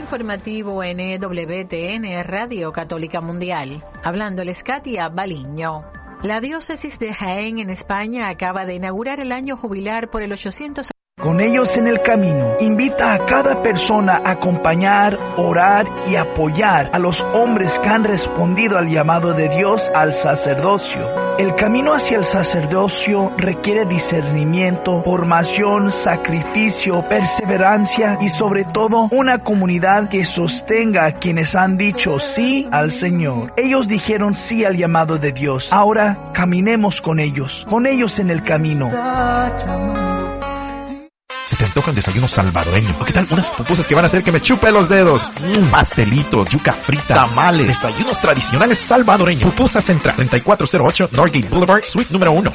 informativo NWTN Radio Católica Mundial. Hablándoles Katia Baliño. La diócesis de Jaén en España acaba de inaugurar el año jubilar por el 800. Con ellos en el camino, invita a cada persona a acompañar, orar y apoyar a los hombres que han respondido al llamado de Dios al sacerdocio. El camino hacia el sacerdocio requiere discernimiento, formación, sacrificio, perseverancia y sobre todo una comunidad que sostenga a quienes han dicho sí al Señor. Ellos dijeron sí al llamado de Dios. Ahora caminemos con ellos en el camino. Se te antoja un desayuno salvadoreño. ¿O qué tal unas pupusas que van a hacer que me chupe los dedos? Pastelitos, yuca frita, tamales, desayunos tradicionales salvadoreños. Pupusa Central, 3408 Norgate Boulevard, Suite número 1,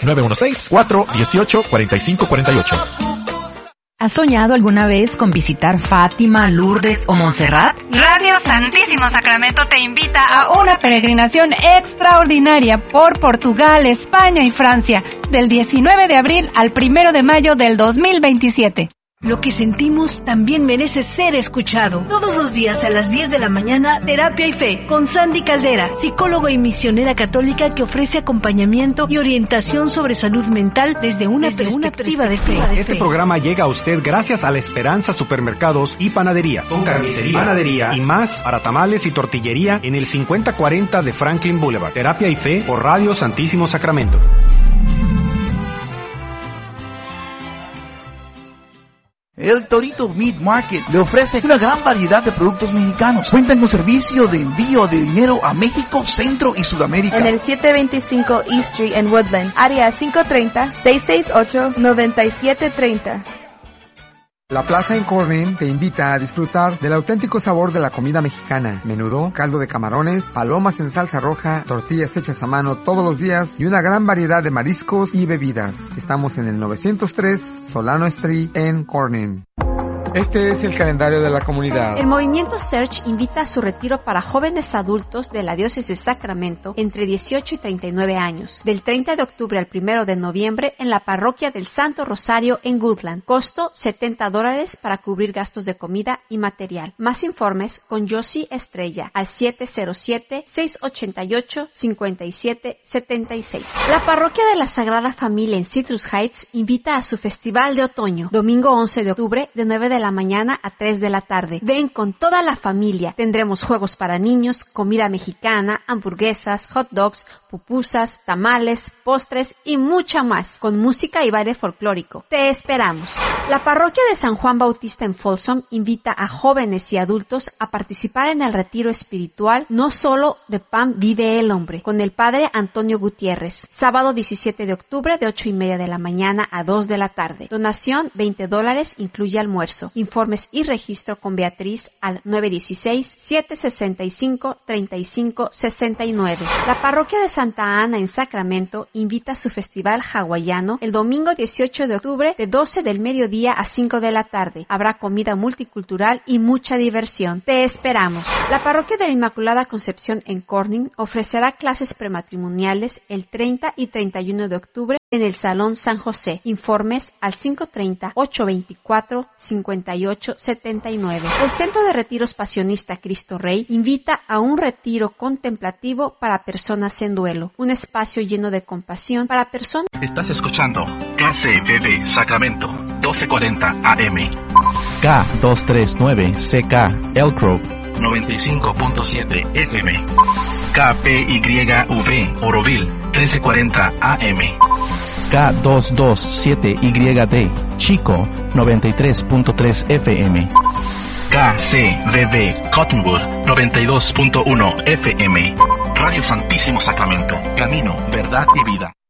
916-418-4548. ¿Has soñado alguna vez con visitar Fátima, Lourdes o Montserrat? Radio Santísimo Sacramento te invita a una peregrinación extraordinaria por Portugal, España y Francia, del 19 de abril al 1 de mayo del 2027. Lo que sentimos también merece ser escuchado. Todos los días a las 10 de la mañana, Terapia y Fe, con Sandy Caldera, psicóloga y misionera católica que ofrece acompañamiento y orientación sobre salud mental desde una perspectiva de fe. Este programa llega a usted gracias a La Esperanza Supermercados y Panadería, con carnicería, panadería y más para tamales y tortillería en el 5040 de Franklin Boulevard. Terapia y Fe por Radio Santísimo Sacramento. El Torito Meat Market le ofrece una gran variedad de productos mexicanos. Cuentan con servicio de envío de dinero a México, Centro y Sudamérica. En el 725 East Street en Woodland, área 530-668-9730. La Plaza en Corning te invita a disfrutar del auténtico sabor de la comida mexicana. Menudo, caldo de camarones, palomas en salsa roja, tortillas hechas a mano todos los días y una gran variedad de mariscos y bebidas. Estamos en el 903 Solano Street en Corning. Este es el calendario de la comunidad. El Movimiento Search invita a su retiro para jóvenes adultos de la Diócesis de Sacramento entre 18 y 39 años, del 30 de octubre al 1 de noviembre en la parroquia del Santo Rosario en Woodland. Costo $70 para cubrir gastos de comida y material. Más informes con Josie Estrella al 707-688-5776. La parroquia de la Sagrada Familia en Citrus Heights invita a su festival de otoño, domingo 11 de octubre de 9 de la mañana a 3 de la tarde. Ven con toda la familia. Tendremos juegos para niños, comida mexicana, hamburguesas, hot dogs, pupusas, tamales, postres y mucha más, con música y baile folclórico. Te esperamos. La parroquia de San Juan Bautista en Folsom invita a jóvenes y adultos a participar en el retiro espiritual No Solo de Pan Vive el Hombre, con el padre Antonio Gutiérrez, sábado 17 de octubre de 8:30 de la mañana a 2 de la tarde. Donación $20, incluye almuerzo. Informes y registro con Beatriz al 916-765-3569. La parroquia de Santa Ana en Sacramento invita a su festival hawaiano el domingo 18 de octubre de 12 del mediodía a 5 de la tarde. Habrá comida multicultural y mucha diversión. Te esperamos. La parroquia de la Inmaculada Concepción en Corning ofrecerá clases prematrimoniales el 30 y 31 de octubre en el Salón San José. Informes al 530-824-5879. El Centro de Retiros Pasionista Cristo Rey invita a un retiro contemplativo para personas en duelo. Un espacio lleno de compasión para personas. Estás escuchando KCBB Sacramento, 1240 AM. K239 CK Elk Grove, 95.7 FM. KPYV Oroville, 1340 AM. K227YD Chico, 93.3 FM. KCBB Cottonwood, 92.1 FM. Radio Santísimo Sacramento, camino, verdad y vida.